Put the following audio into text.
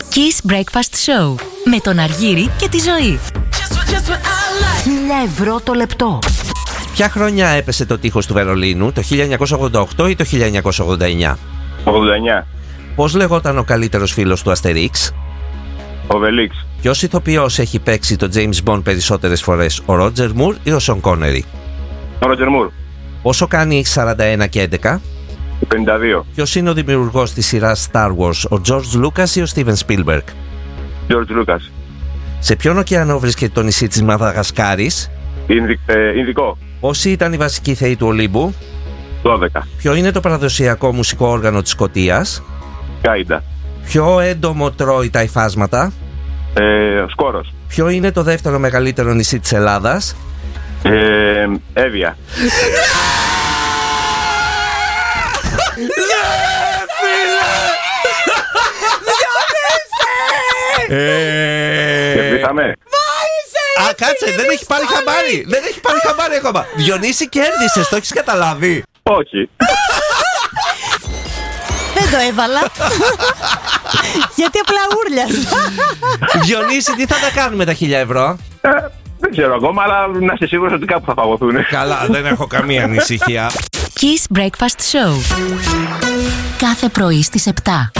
Kiss Breakfast Show με τον Αργύρη και τη Ζωή. 1.000 ευρώ το λεπτό. Ποια χρονιά έπεσε το τείχος του Βερολίνου, το 1988 ή το 1989? 89. Πώς λεγόταν ο καλύτερος φίλος του Αστερίξ? Ο Βελίξ. Ποιος ηθοποιός έχει παίξει το James Bond περισσότερες φορές, ο Ρότζερ Μουρ ή ο Σον Κόνερι? Ο Ρότζερ Μουρ. Πόσο κάνει 41 και 11? 52. Ποιος είναι ο δημιουργός της σειράς Star Wars, ο George Lucas ή ο Steven Spielberg? George Lucas. Σε ποιον ωκεανό βρίσκεται το νησί της Μαδαγασκάρης? Ινδικό. Πόσοι ήταν οι βασικοί θεοί του Ολύμπου? 12. Ποιο είναι το παραδοσιακό μουσικό όργανο της Σκωτίας? Κάιντα. Ποιο έντομο τρώει τα υφάσματα? Ο Σκόρος. Ποιο είναι το δεύτερο μεγαλύτερο νησί της Ελλάδας? Εύβοια. Κερδίσαμε. Α, κάτσε, δεν έχει πάρει χαμπάρι. Δεν έχει πάρει χαμπάρι ακόμα. Διονύση, κέρδισες, το έχεις καταλάβει? Όχι. Δεν το έβαλα. Γιατί απλά ούρλιασα. Διονύση, τι θα τα κάνουμε τα 1.000 ευρώ? Δεν ξέρω ακόμα, αλλά να είσαι σίγουρος ότι κάπου θα παγωθούν. Καλά, δεν έχω καμία ανησυχία. Kiss Breakfast Show. Κάθε πρωί στις 7.